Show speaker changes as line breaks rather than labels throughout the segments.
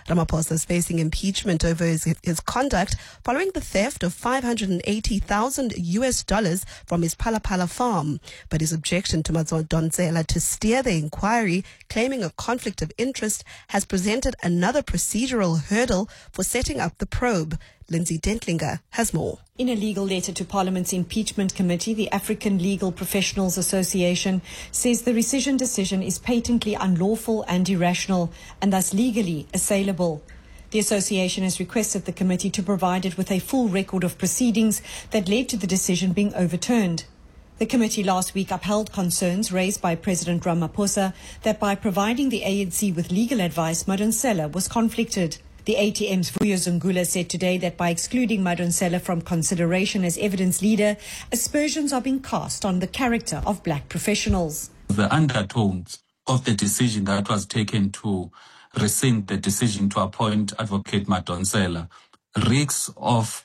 Ramaphosa is facing impeachment over his conduct following the theft of $580,000 from his Phala farm. But his objection to Madonsela to steer the inquiry, claiming a conflict of interest, has presented another procedural hurdle for setting up the probe. Lindsay Dentlinger has more.
In a legal letter to Parliament's Impeachment Committee, the African Legal Professionals Association says the rescission decision is patently unlawful and irrational and thus legally assailable. The association has requested the committee to provide it with a full record of proceedings that led to the decision being overturned. The committee last week upheld concerns raised by President Ramaphosa that by providing the ANC with legal advice, Madonsela was conflicted. The ATM's Vuyo Zungula said today that by excluding Madonsela from consideration as evidence leader, aspersions are being cast on the character of black professionals.
The undertones of the decision that was taken to rescind the decision to appoint Advocate Madonsela reeks of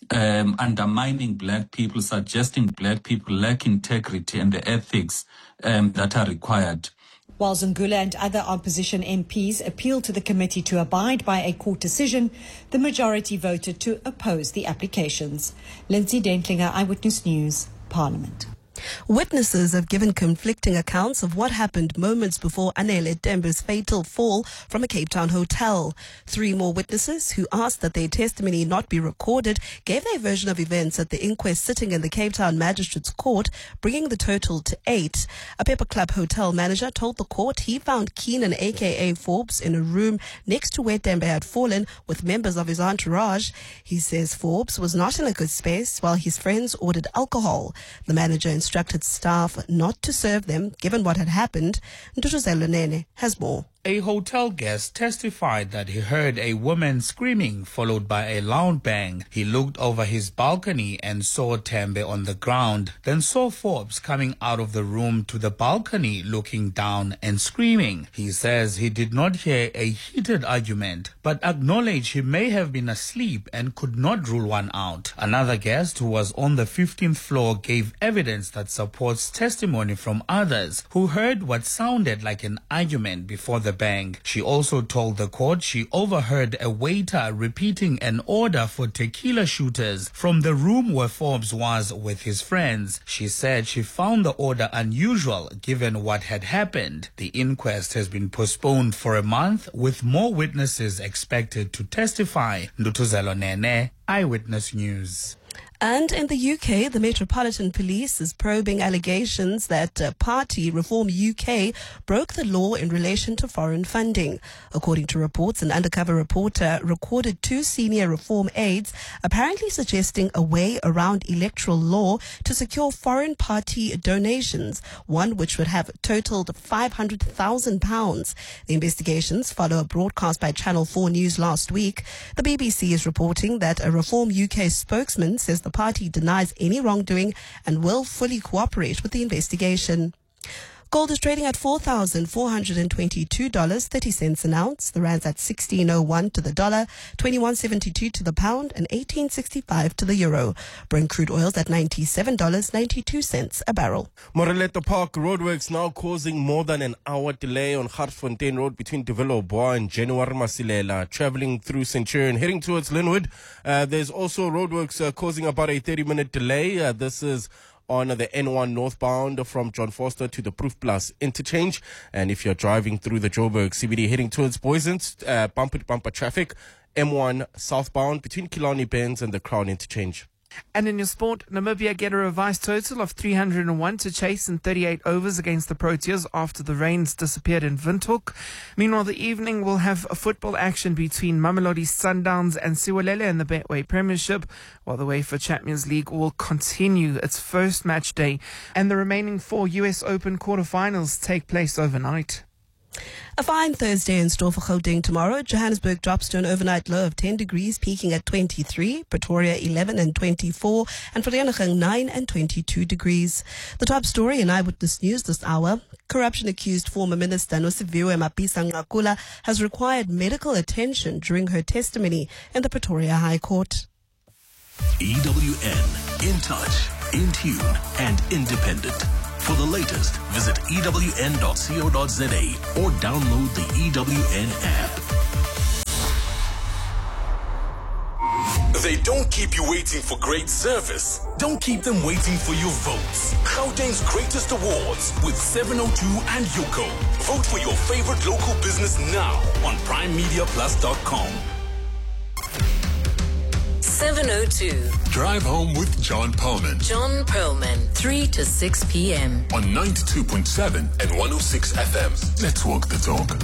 undermining black people, suggesting black people lack integrity and the ethics that are required.
While Zungula and other opposition MPs appealed to the committee to abide by a court decision, the majority voted to oppose the applications. Lindsay Dentlinger, Eyewitness News, Parliament.
Witnesses have given conflicting accounts of what happened moments before Anele Tembe's fatal fall from a Cape Town hotel. 3 more witnesses, who asked that their testimony not be recorded, gave their version of events at the inquest sitting in the Cape Town Magistrates Court, bringing the total to 8. A Pepper Club hotel manager told the court he found Keenan aka Forbes in a room next to where Tembe had fallen with members of his entourage. He says Forbes was not in a good space while his friends ordered alcohol. The manager instructed staff not to serve them, given what had happened. Ntutuzelo Nene has more.
A hotel guest testified that he heard a woman screaming, followed by a loud bang. He looked over his balcony and saw Tembe on the ground, then saw Forbes coming out of the room to the balcony, looking down and screaming. He says he did not hear a heated argument, but acknowledged he may have been asleep and could not rule one out. Another guest who was on the 15th floor gave evidence that supports testimony from others who heard what sounded like an argument before the bang. She also told the court she overheard a waiter repeating an order for tequila shooters from the room where Forbes was with his friends. She said she found the order unusual given what had happened. The inquest has been postponed for a month, with more witnesses expected to testify. Ntutuzelo Nene, Eyewitness News.
And in the UK, the Metropolitan Police is probing allegations that Party Reform UK broke the law in relation to foreign funding. According to reports, an undercover reporter recorded 2 senior Reform aides apparently suggesting a way around electoral law to secure foreign party donations, one which would have totaled £500,000. The investigations follow a broadcast by Channel 4 News last week. The BBC is reporting that a Reform UK spokesman says the party denies any wrongdoing and will fully cooperate with the investigation. Gold is trading at $4,422.30 an ounce. The rand's at 16.01 to the dollar, 21.72 to the pound, and 18.65 to the euro. Brent crude oil's at $97.92 a barrel.
Moreleto Park roadworks now causing more than an hour delay on Hartfontein Road between De Villiers and January Masilela. Traveling through Centurion, heading towards Linwood. There's also roadworks causing about a 30-minute delay. This is on the N1 northbound from John Foster to the Proof Plus interchange. And if you're driving through the Joburg CBD heading towards Boysons, bumper-to-bumper traffic, M1 southbound between Killarney Benz and the Crown interchange.
And in your sport, Namibia get a revised total of 301 to chase in 38 overs against the Proteas after the rains disappeared in Windhoek. Meanwhile, the evening will have a football action between Mamelodi Sundowns and Siwalele in the Betway Premiership, while the UEFA Champions League will continue its first match day, and the remaining 4 US Open quarterfinals take place overnight.
A fine Thursday in store for Gauteng tomorrow. Johannesburg drops to an overnight low of 10 degrees, peaking at 23. Pretoria 11 and 24. And Vereeniging 9 and 22 degrees. The top story in Eyewitness News this hour. Corruption-accused former Minister Nosiviwe Mapisa-Nqakula has required medical attention during her testimony in the Pretoria High Court.
EWN, in touch, in tune, and independent. For the latest, visit ewn.co.za or download the EWN app. They don't keep you waiting for great service. Don't keep them waiting for your votes. Gauteng's greatest awards with 702 and Yuko. Vote for your favorite local business now on primemediaplus.com.
702.
Drive home with John Perlman
John Perlman, 3 to 6 p.m.
on 92.7 and 106 FM. Let's walk the talk.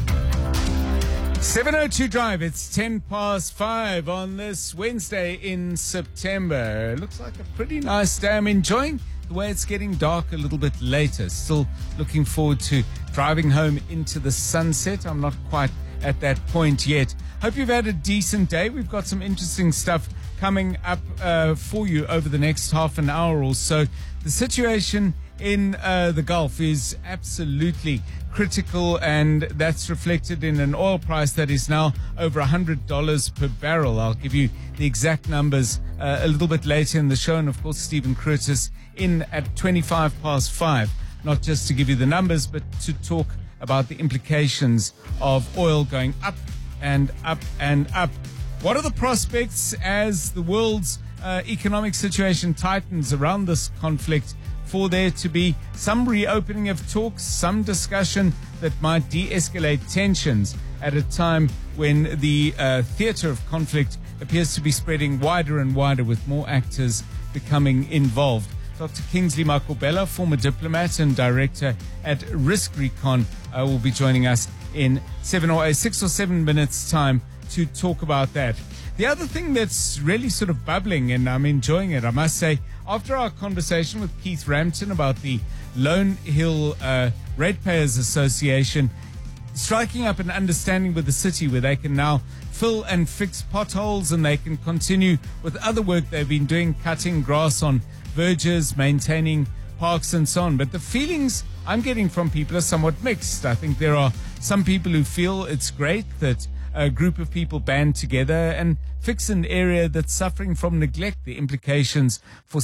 702 Drive, it's 10 past 5 on this Wednesday in September. It looks like a pretty nice day. I'm enjoying the way it's getting dark a little bit later. Still looking forward to driving home into the sunset. I'm not quite at that point yet. Hope you've had a decent day. We've got some interesting stuff coming up for you over the next half an hour or so. The situation in the Gulf is absolutely critical, and that's reflected in an oil price that is now over $100 per barrel. I'll give you the exact numbers a little bit later in the show, and of course Stephen Curtis in at 25 past 5, not just to give you the numbers but to talk about the implications of oil going up and up and up. What are the prospects as the world's economic situation tightens around this conflict for there to be some reopening of talks, some discussion that might de-escalate tensions at a time when the theater of conflict appears to be spreading wider and wider with more actors becoming involved? Dr. Kingsley Makobela, former diplomat and director at Risk Recon, will be joining us in 6 or 7 minutes' time to talk about that. The other thing that's really sort of bubbling, and I'm enjoying it, I must say, after our conversation with Keith Rampton about the Lone Hill Ratepayers Association striking up an understanding with the city where they can now fill and fix potholes, and they can continue with other work they've been doing, cutting grass on verges, maintaining parks and so on. But the feelings I'm getting from people are somewhat mixed. I think there are some people who feel it's great that a group of people band together and fix an area that's suffering from neglect. The implications for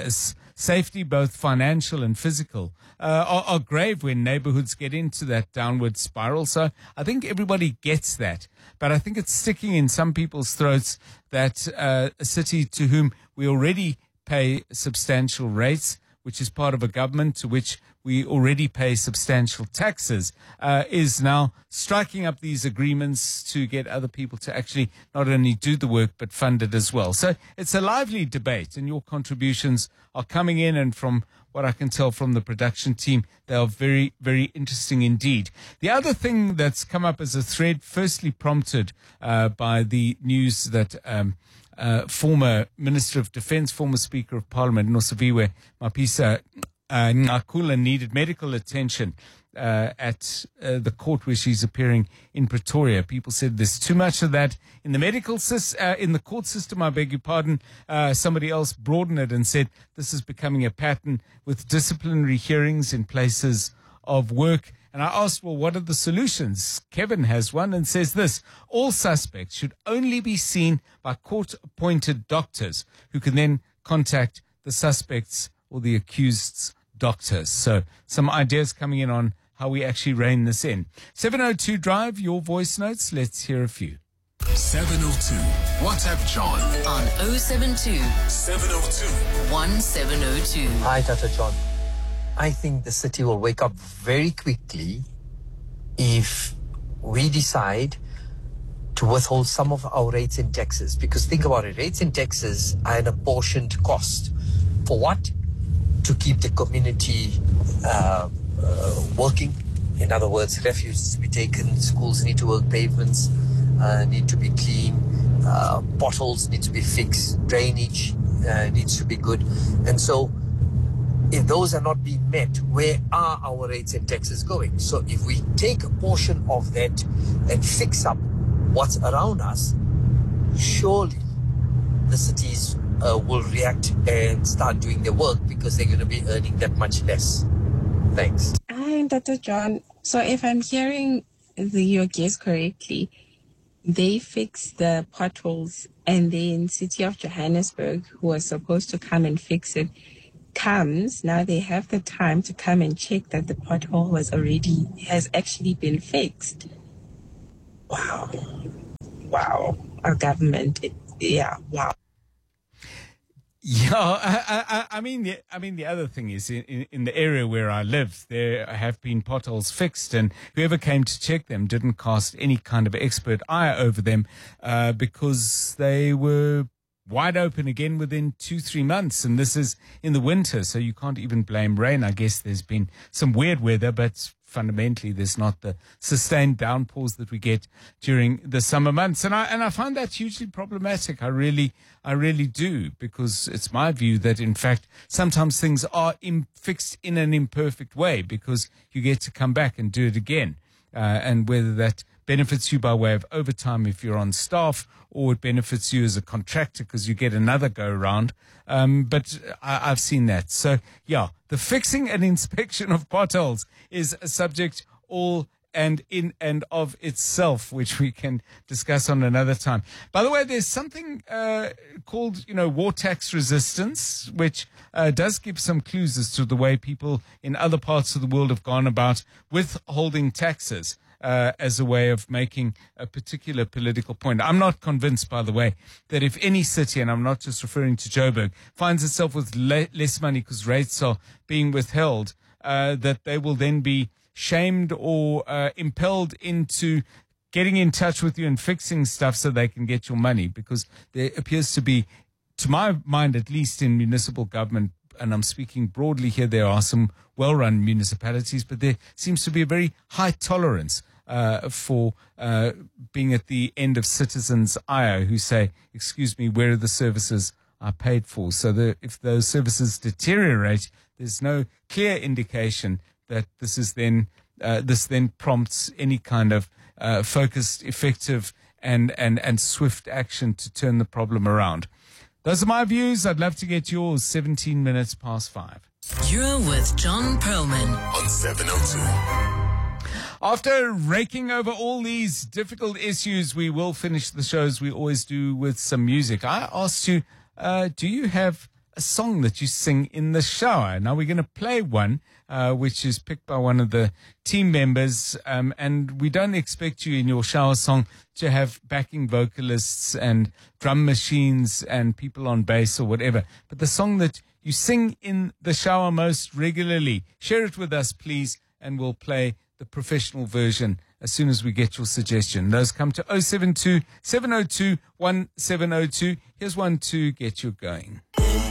safety, both financial and physical, are grave when neighborhoods get into that downward spiral. So I think everybody gets that. But I think it's sticking in some people's throats that a city to whom we already pay substantial rates, which is part of a government to which we already pay substantial taxes, is now striking up these agreements to get other people to actually not only do the work but fund it as well. So it's a lively debate, and your contributions are coming in, and from what I can tell from the production team, they are very, very interesting indeed. The other thing that's come up as a thread, firstly prompted by the news that former Minister of Defence, former Speaker of Parliament, Nosiviwe Mapisa Nqakula, needed medical attention at the court where she's appearing in Pretoria. People said there's too much of that in the in the court system, I beg your pardon. Somebody else broadened it and said this is becoming a pattern with disciplinary hearings in places of work. And I asked, well, what are the solutions? Kevin has one and says this: all suspects should only be seen by court-appointed doctors who can then contact the suspects or the accused's doctors. So some ideas coming in on how we actually rein this in. 702 Drive, your voice notes. Let's hear a few.
702. WhatsApp John
On 072
702
1702.
Hi, Tata John. I think the city will wake up very quickly if we decide to withhold some of our rates and taxes. Because think about it, rates and taxes are an apportioned cost. For what? To keep the community working. In other words, refuse needs to be taken, schools need to work, pavements need to be clean, potholes need to be fixed, drainage needs to be good. And so if those are not being met, where are our rates and taxes going? So if we take a portion of that and fix up what's around us, surely the cities will react and start doing their work, because they're going to be earning that much less. Thanks.
Hi, Dr. John. So if I'm hearing your guest correctly, they fix the potholes, and then City of Johannesburg, who was supposed to come and fix it, comes. Now they have the time to come and check that the pothole has actually been fixed. Wow. Our government, Yeah, wow.
Yeah, I mean, the other thing is in the area where I live, there have been potholes fixed, and whoever came to check them didn't cast any kind of expert eye over them because they were wide open again within 2-3 months, and this is in the winter, so you can't even blame rain. I guess there's been some weird weather, but fundamentally there's not the sustained downpours that we get during the summer months, and I find that hugely problematic. I really do, because it's my view that in fact sometimes things are fixed in an imperfect way because you get to come back and do it again, and whether that benefits you by way of overtime if you're on staff, or it benefits you as a contractor because you get another go round. But I've seen that. So yeah, the fixing and inspection of potholes is a subject all and in and of itself, which we can discuss on another time. By the way, there's something called, war tax resistance, which does give some clues as to the way people in other parts of the world have gone about withholding taxes as a way of making a particular political point. I'm not convinced, by the way, that if any city, and I'm not just referring to Joburg, finds itself with less money because rates are being withheld, that they will then be shamed or impelled into getting in touch with you and fixing stuff so they can get your money, because there appears to be, to my mind, at least in municipal government, and I'm speaking broadly here, there are some well-run municipalities, but there seems to be a very high tolerance for being at the end of citizens' ire who say, excuse me, where are the services I paid for? So if those services deteriorate, there's no clear indication that this then prompts any kind of focused, effective, and swift action to turn the problem around. Those are my views. I'd love to get yours. 17 minutes past 5.
You're with John Perlman
on 702.
After raking over all these difficult issues, we will finish the show as we always do with some music. I asked you, do you have a song that you sing in the shower? Now we're going to play one, which is picked by one of the team members, and we don't expect you in your shower song to have backing vocalists and drum machines and people on bass or whatever, but the song that you sing in the shower most regularly, share it with us, please, and we'll play the professional version as soon as we get your suggestion. Those come to 072 702 1702. Here's one to get you going.